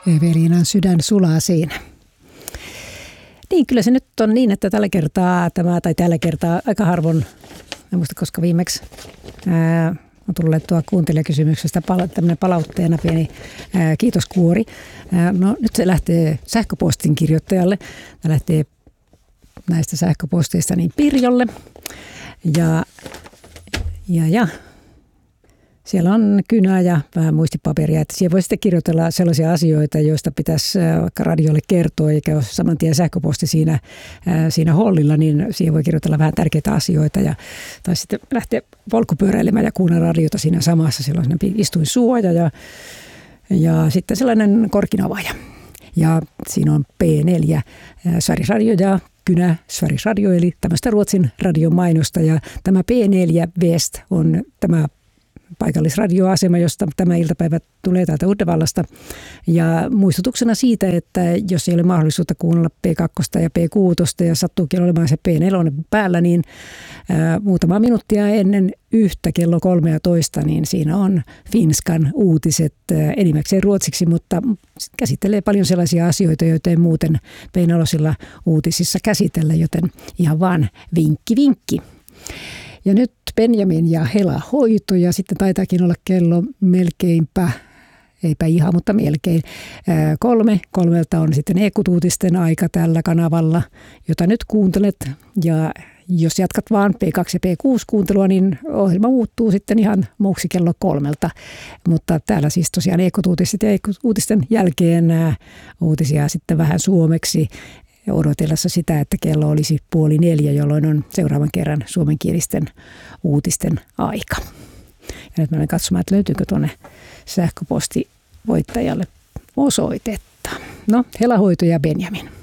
Eveliinan sydän sulaa siinä. Niin, kyllä se nyt on niin, että tällä kertaa aika harvoin, en muista koska viimeksi on tullut kuuntelijakysymyksestä tämmöinen palautteena pieni kiitoskuori. No nyt se lähtee sähköpostin kirjoittajalle. Tämä lähtee näistä sähköposteista niin Pirjolle. Ja siellä on kynää ja vähän muistipaperia, että siihen voi sitten kirjoitella sellaisia asioita, joista pitäisi vaikka radiolle kertoa, eikä ole saman tien sähköposti siinä hollilla, niin siihen voi kirjoitella vähän tärkeitä asioita. Tai sitten lähteä polkupyöräilemään ja kuunnella radiota siinä samassa. Siellä on istuinsuoja ja sitten sellainen korkinavaaja. Ja siinä on P4, Sveriges Radio ja kynä Sveriges Radio, eli tämmöistä Ruotsin radion mainosta. Ja tämä P4 West on tämä paikallisradioasema, josta tämä iltapäivä tulee täältä Uddevallasta. Ja muistutuksena siitä, että jos ei ole mahdollisuutta kuunnella P2 ja P6 ja sattuukin olemaan se P4 päällä, niin muutama minuuttia ennen yhtä kello 13, niin siinä on Finskan uutiset enimmäkseen ruotsiksi, mutta käsittelee paljon sellaisia asioita, joita ei muuten P4 uutisissa käsitellä, joten ihan vaan vinkki. Ja nyt Benjamin ja Hela hoito ja sitten taitaakin olla kello melkeinpä, eipä ihan, mutta melkein 3:00 on sitten EKUT-uutisten aika tällä kanavalla, jota nyt kuuntelet. Ja jos jatkat vaan P2 ja P6-kuuntelua, niin ohjelma muuttuu sitten ihan muuksi kello 3:00. Mutta täällä siis tosiaan EKUT-uutiset ja EKUT-uutisten jälkeen uutisia sitten vähän suomeksi. Ja odotellessa sitä, että kello olisi 3:30, jolloin on seuraavan kerran suomenkielisten uutisten aika. Ja nyt mä olen katsomaan, että löytyykö tuonne sähköpostivoittajalle osoitetta. No, Hela hoito ja Benjamin.